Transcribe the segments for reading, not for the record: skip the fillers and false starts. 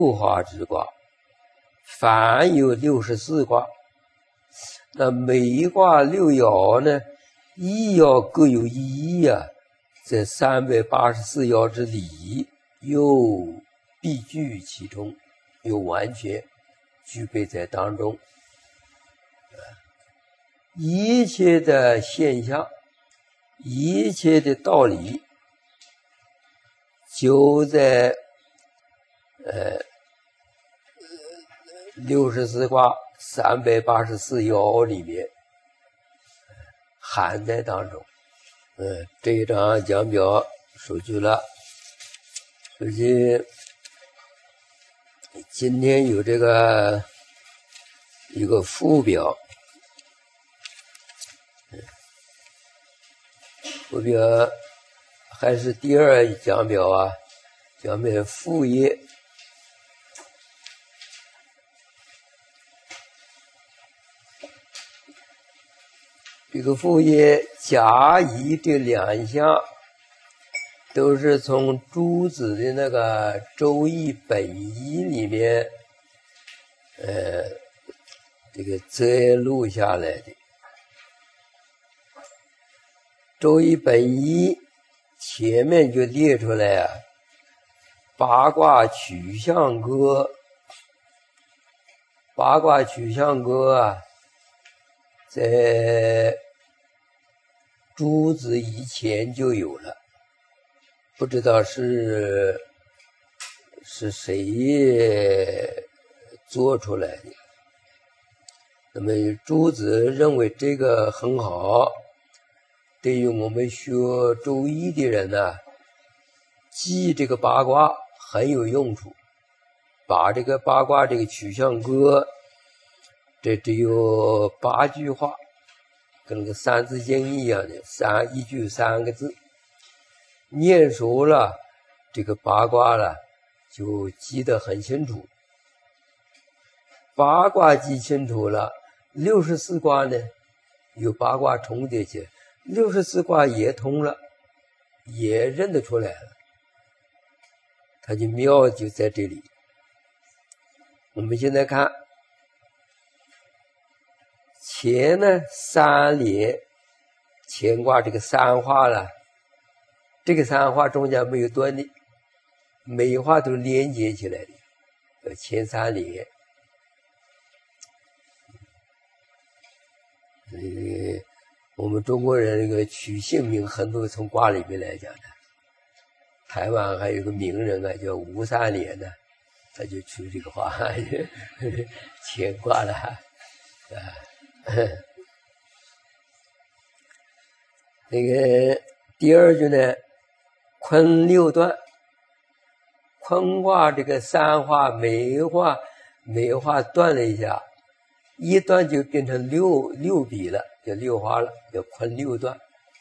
六花之卦，凡有64卦。那每一卦6爻呢，一爻各有一义啊，在384爻之里，又必具其中，又完全具备在当中。一切的现象，一切的道理，就在64卦384爻里面含在当中。这一张讲表收据了。首先今天有这个一个附表，附表还是第2讲表啊，讲表副页。这个副业甲乙这2项都是从朱子的那个《周易本义》里面这个摘录下来的。《周易本义》前面就列出来啊，八卦取象歌，八卦取象歌啊，在朱子以前就有了，不知道是谁做出来的。那么朱子认为这个很好，对于我们学周易的人呢，记这个八卦很有用处。把这个八卦这个取象歌，这只有8句话，跟那个三字经一样的，一句3个字，念熟了这个八卦了，就记得很清楚。八卦记清楚了，64卦呢有八卦重叠起来，64卦也通了，也认得出来了，它就妙就在这里。我们现在看前呢3连，乾卦这个3画了，这个3画中间没有断的，每一画都是连接起来的，叫前3连。我们中国人这个取姓名很多从卦里面来讲的。台湾还有个名人啊，叫吴三连呢，他就取这个话，乾卦了啊。那个第2句呢，坤6段，坤卦这个3画每一画断了一下，一段就变成六笔了，叫6画了，叫坤6段。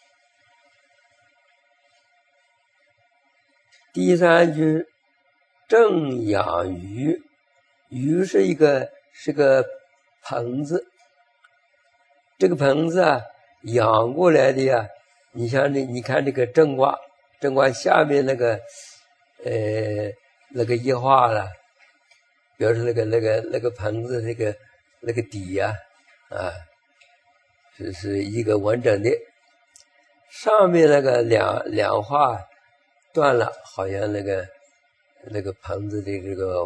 第3句正养鱼，鱼是个盆子，这个盆子啊养过来的呀。你像你看这个正卦下面那个一画了，表示那个盆子那个底呀是一个完整的，上面那个两画断了，好像那个盆子的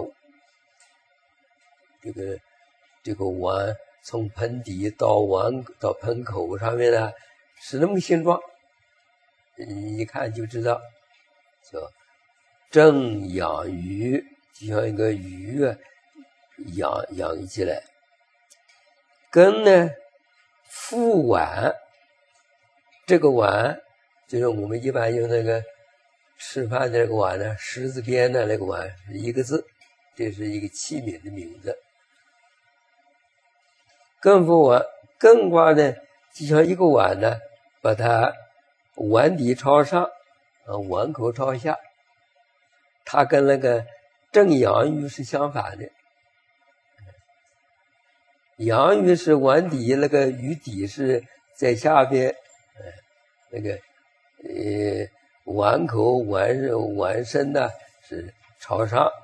这个碗从盆底到盆口上面呢是那么个形状，一看就知道叫正养鱼，就像一个鱼啊养起来。根呢覆碗，这个碗就是我们一般用那个吃饭的那个碗呢，十字边的那个碗是一个字，这是一个器皿的名字。艮覆碗，艮卦呢就像一个碗呢，把它碗底朝上，碗口朝下，它跟那个正阳鱼是相反的。阳鱼是碗底，那个鱼底是在下边，那个碗口碗身呢是朝上，